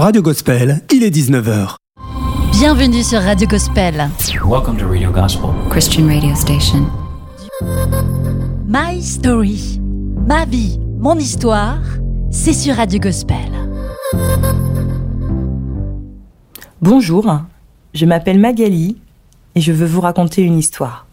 Radio Gospel, il est 19h. Bienvenue sur Radio Gospel. Welcome to Radio Gospel, Christian radio station. My Story, ma vie, mon histoire, c'est sur Radio Gospel. Bonjour, je m'appelle Magali et je veux vous raconter une histoire.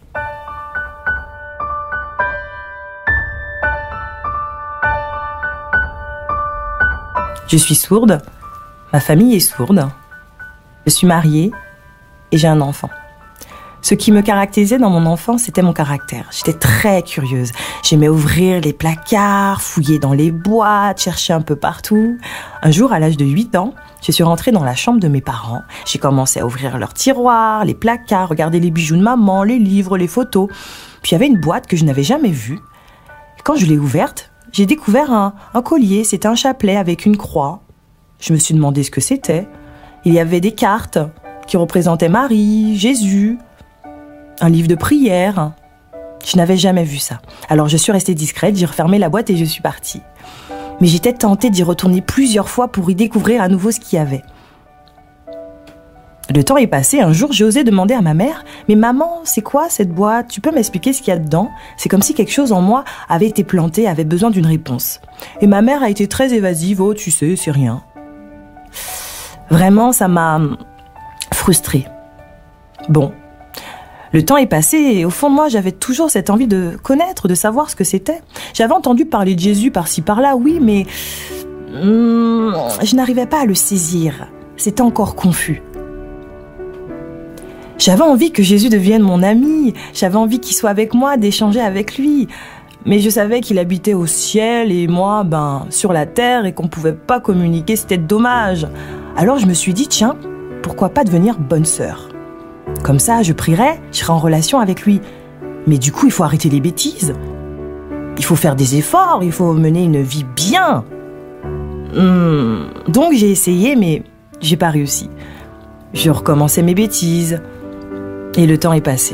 Je suis sourde, ma famille est sourde, je suis mariée et j'ai un enfant. Ce qui me caractérisait dans mon enfance, c'était mon caractère. J'étais très curieuse. J'aimais ouvrir les placards, fouiller dans les boîtes, chercher un peu partout. Un jour, à l'âge de 8 ans, je suis rentrée dans la chambre de mes parents. J'ai commencé à ouvrir leurs tiroirs, les placards, regarder les bijoux de maman, les livres, les photos. Puis il y avait une boîte que je n'avais jamais vue. Et quand je l'ai ouverte, j'ai découvert un collier. C'était un chapelet avec une croix. Je me suis demandé ce que c'était. Il y avait des cartes qui représentaient Marie, Jésus, un livre de prière. Je n'avais jamais vu ça. Alors je suis restée discrète, j'ai refermé la boîte et je suis partie. Mais j'étais tentée d'y retourner plusieurs fois pour y découvrir à nouveau ce qu'il y avait. Le temps est passé, un jour j'ai osé demander à ma mère « Mais maman, c'est quoi cette boîte? Tu peux m'expliquer ce qu'il y a dedans ?» C'est comme si quelque chose en moi avait été planté, avait besoin d'une réponse. Et ma mère a été très évasive « Oh, tu sais, c'est rien. » Vraiment, ça m'a frustrée. Bon. Le temps est passé et au fond de moi, j'avais toujours cette envie de connaître, de savoir ce que c'était. J'avais entendu parler de Jésus par-ci par-là, oui, mais je n'arrivais pas à le saisir. C'était encore confus. J'avais envie que Jésus devienne mon ami, j'avais envie qu'il soit avec moi, d'échanger avec lui. Mais je savais qu'il habitait au ciel et moi, sur la terre et qu'on ne pouvait pas communiquer, c'était dommage. Alors je me suis dit, tiens, pourquoi pas devenir bonne sœur ? Comme ça, je prierai, je serai en relation avec lui. Mais du coup, il faut arrêter les bêtises. Il faut faire des efforts, il faut mener une vie bien. Donc j'ai essayé, mais j'ai pas réussi. Je recommençais mes bêtises. Et le temps est passé.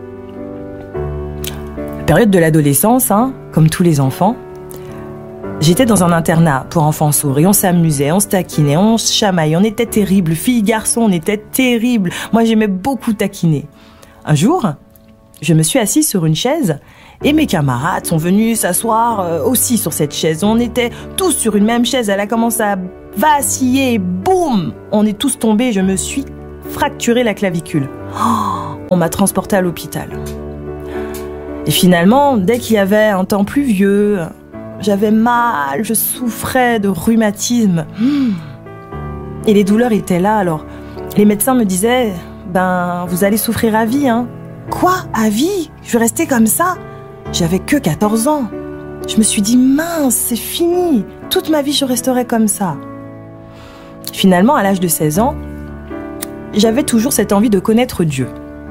La période de l'adolescence, comme tous les enfants, j'étais dans un internat pour enfants sourds et on s'amusait, on se taquinait, on se chamaillait, on était terribles. Filles, garçons, on était terribles. Moi, j'aimais beaucoup taquiner. Un jour, je me suis assise sur une chaise et mes camarades sont venus s'asseoir aussi sur cette chaise. On était tous sur une même chaise. Elle a commencé à vaciller et boum, on est tous tombés. Je me suis fracturé la clavicule. On m'a transportée à l'hôpital. Et finalement, dès qu'il y avait un temps pluvieux, j'avais mal, je souffrais de rhumatisme. Et les douleurs étaient là, alors les médecins me disaient « vous allez souffrir à vie, hein ». Quoi, à vie? Je vais rester comme ça? J'avais que 14 ans. Je me suis dit « Mince, c'est fini, toute ma vie je resterai comme ça ». Finalement, à l'âge de 16 ans, j'avais toujours cette envie de connaître Dieu.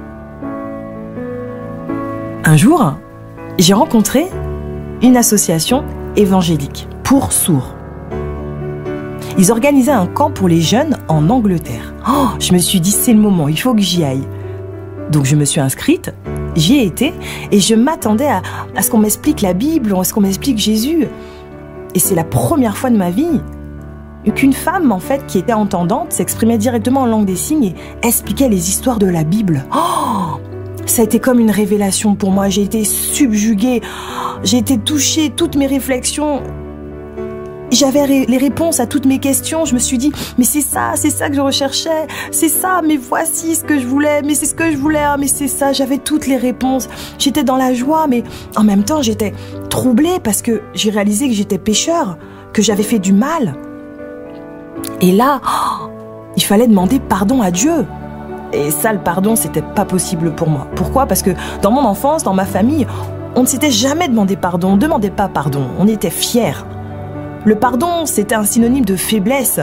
Un jour, j'ai rencontré une association évangélique pour sourds. Ils organisaient un camp pour les jeunes en Angleterre. Je me suis dit, c'est le moment, il faut que j'y aille. Donc je me suis inscrite, j'y ai été et je m'attendais à ce qu'on m'explique la Bible, à ce qu'on m'explique Jésus. Et c'est la première fois de ma vie qu'une femme, en fait, qui était entendante, s'exprimait directement en langue des signes et expliquait les histoires de la Bible. Ça a été comme une révélation pour moi. J'ai été subjuguée, j'ai été touchée, toutes mes réflexions. J'avais les réponses à toutes mes questions. Je me suis dit, mais c'est ça que je recherchais. C'est ça, mais voici ce que je voulais. Mais c'est ce que je voulais, mais c'est ça. J'avais toutes les réponses. J'étais dans la joie, mais en même temps, j'étais troublée parce que j'ai réalisé que j'étais pécheur, que j'avais fait du mal. Et là, il fallait demander pardon à Dieu. Et ça, le pardon, c'était pas possible pour moi. Pourquoi ? Parce que dans mon enfance, dans ma famille, on ne s'était jamais demandé pardon. On ne demandait pas pardon. On était fiers. Le pardon, c'était un synonyme de faiblesse.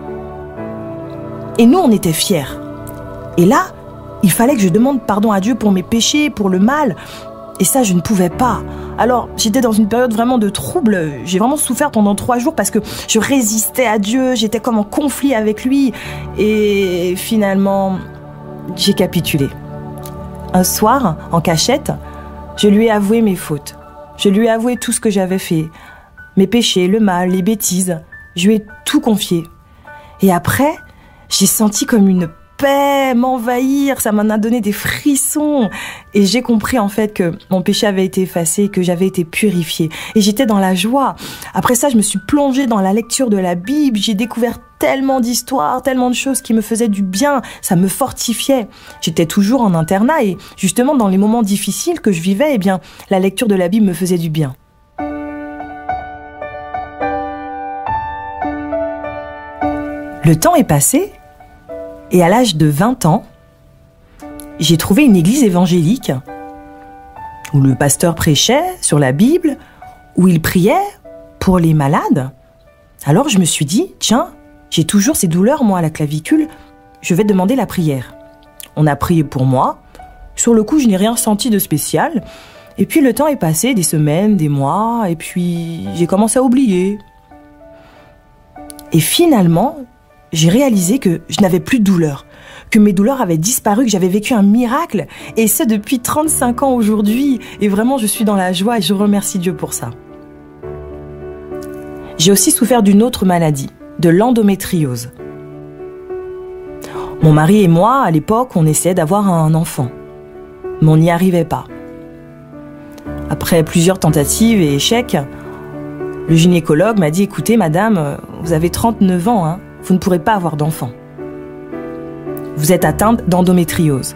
Et nous, on était fiers. Et là, il fallait que je demande pardon à Dieu pour mes péchés, pour le mal. Et ça, je ne pouvais pas. Alors, j'étais dans une période vraiment de trouble. J'ai vraiment souffert pendant 3 jours parce que je résistais à Dieu. J'étais comme en conflit avec lui. Et finalement, j'ai capitulé. Un soir, en cachette, je lui ai avoué mes fautes. Je lui ai avoué tout ce que j'avais fait. Mes péchés, le mal, les bêtises. Je lui ai tout confié. Et après, j'ai senti comme une paix m'envahir, ça m'en a donné des frissons. Et j'ai compris en fait que mon péché avait été effacé, que j'avais été purifiée. Et j'étais dans la joie. Après ça, je me suis plongée dans la lecture de la Bible. J'ai découvert tellement d'histoires, tellement de choses qui me faisaient du bien. Ça me fortifiait. J'étais toujours en internat et justement dans les moments difficiles que je vivais, eh bien, la lecture de la Bible me faisait du bien. Le temps est passé. Et à l'âge de 20 ans, j'ai trouvé une église évangélique où le pasteur prêchait sur la Bible, où il priait pour les malades. Alors je me suis dit, tiens, j'ai toujours ces douleurs, moi, à la clavicule, je vais demander la prière. On a prié pour moi. Sur le coup, je n'ai rien senti de spécial. Et puis le temps est passé, des semaines, des mois, et puis j'ai commencé à oublier. Et finalement, j'ai réalisé que je n'avais plus de douleur, que mes douleurs avaient disparu, que j'avais vécu un miracle, et ce depuis 35 ans aujourd'hui. Et vraiment, je suis dans la joie et je remercie Dieu pour ça. J'ai aussi souffert d'une autre maladie, de l'endométriose. Mon mari et moi, à l'époque, on essayait d'avoir un enfant, mais on n'y arrivait pas. Après plusieurs tentatives et échecs, le gynécologue m'a dit « Écoutez, madame, vous avez 39 ans, hein. Vous ne pourrez pas avoir d'enfant. Vous êtes atteinte d'endométriose. »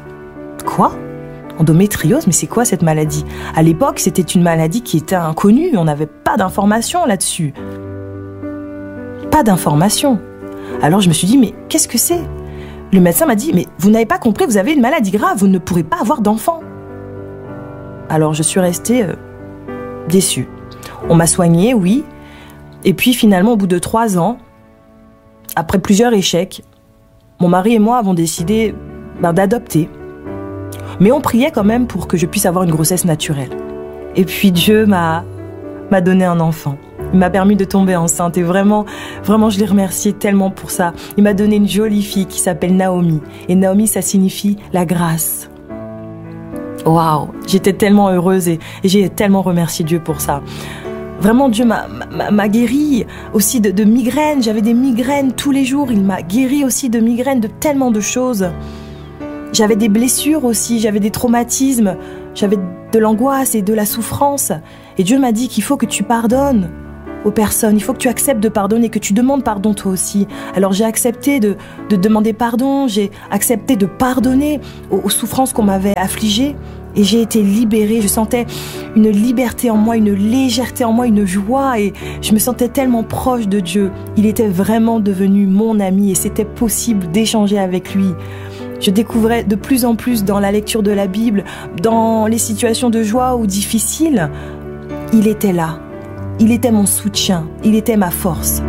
Quoi ? Endométriose, mais c'est quoi cette maladie ? À l'époque, c'était une maladie qui était inconnue, on n'avait pas d'informations là-dessus. Pas d'informations. Alors je me suis dit, mais qu'est-ce que c'est ? Le médecin m'a dit, mais vous n'avez pas compris, vous avez une maladie grave, vous ne pourrez pas avoir d'enfant. Alors je suis restée déçue. On m'a soignée, oui. Et puis finalement, au bout de 3 ans, après plusieurs échecs, mon mari et moi avons décidé d'adopter. Mais on priait quand même pour que je puisse avoir une grossesse naturelle. Et puis Dieu m'a donné un enfant. Il m'a permis de tomber enceinte et vraiment, je l'ai remercié tellement pour ça. Il m'a donné une jolie fille qui s'appelle Naomi. Et Naomi, ça signifie la grâce. Waouh, j'étais tellement heureuse et j'ai tellement remercié Dieu pour ça. Vraiment, Dieu m'a guéri aussi de migraines. J'avais des migraines tous les jours. Il m'a guéri aussi de migraines, de tellement de choses. J'avais des blessures aussi, j'avais des traumatismes. J'avais de l'angoisse et de la souffrance. Et Dieu m'a dit qu'il faut que tu pardonnes aux personnes. Il faut que tu acceptes de pardonner, que tu demandes pardon toi aussi. Alors j'ai accepté de demander pardon. J'ai accepté de pardonner aux souffrances qu'on m'avait affligées. Et j'ai été libérée, je sentais une liberté en moi, une légèreté en moi, une joie et je me sentais tellement proche de Dieu. Il était vraiment devenu mon ami et c'était possible d'échanger avec lui. Je découvrais de plus en plus dans la lecture de la Bible, dans les situations de joie ou difficiles, il était là. Il était mon soutien, il était ma force.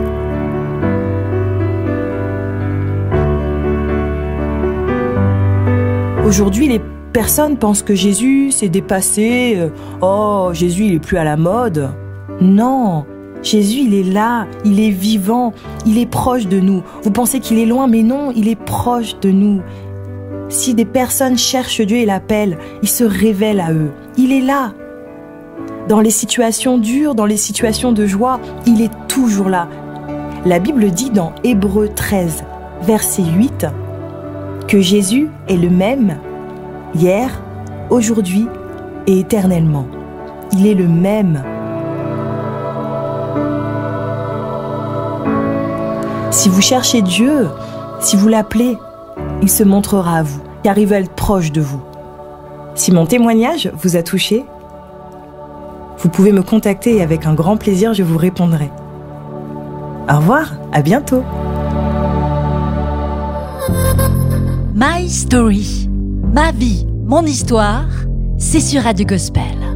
Aujourd'hui, les personne pense que Jésus s'est dépassé. Oh, Jésus, il est plus à la mode. Non, Jésus, il est là, il est vivant, il est proche de nous. Vous pensez qu'il est loin, mais non, il est proche de nous. Si des personnes cherchent Dieu et l'appellent, il se révèle à eux. Il est là. Dans les situations dures, dans les situations de joie, il est toujours là. La Bible dit dans Hébreux 13, verset 8, que Jésus est le même hier, aujourd'hui et éternellement. Il est le même. Si vous cherchez Dieu, si vous l'appelez, il se montrera à vous, car il veut être proche de vous. Si mon témoignage vous a touché, vous pouvez me contacter et avec un grand plaisir, je vous répondrai. Au revoir, à bientôt. My Story. Ma vie, mon histoire, c'est sur Radio Gospel.